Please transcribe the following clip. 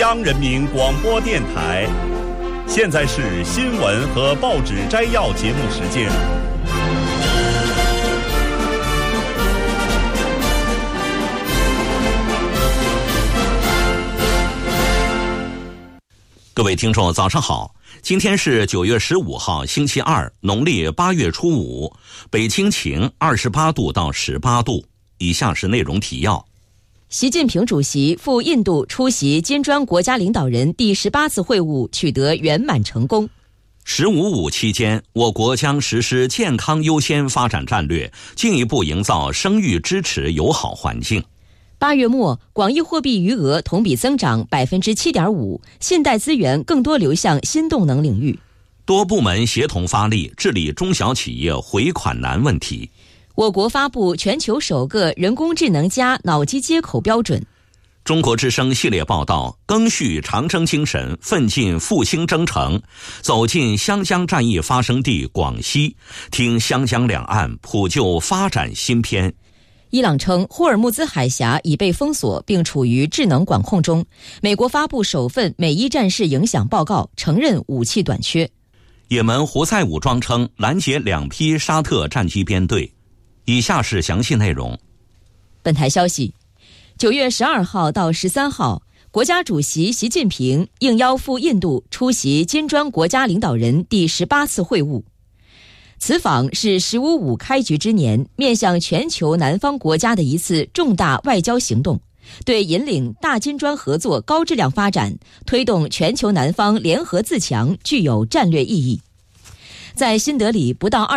央人民广播电台。现在是新闻和报纸摘要节目时间。 各位听众早上好，今天是9月15号星期二，农历8月初5，北京晴，28度到18度。以下是内容提要。 习近平主席赴印度出席金砖国家领导人第18次会晤取得圆满成功。 15.5期间，我国将实施健康优先发展战略，进一步营造生育支持友好环境。 8月末，广义货币余额同比增长 7.5%， 信贷资源更多流向新动能领域。 多部门协同发力，治理中小企业回款难问题。 我国发布全球首个人工智能加脑机接口标准。 中国之声系列报道：赓续长征精神，奋进复兴征程，走进湘江战役发生地广西，听湘江两岸普救发展新篇。 伊朗称霍尔木兹海峡已被封锁并处于智能管控中。美国发布首份美伊战事影响报告，承认武器短缺。 也门胡塞武装称拦截2批沙特战机编队。以下是详细内容。 本台消息，9月12号到13号，国家主席习近平应邀赴印度出席金砖国家领导人第18次会晤。此访是15.5开局之年面向全球南方国家的一次重大外交行动，对引领大金砖合作高质量发展，推动全球南方联合自强具有战略意义。在新德里不到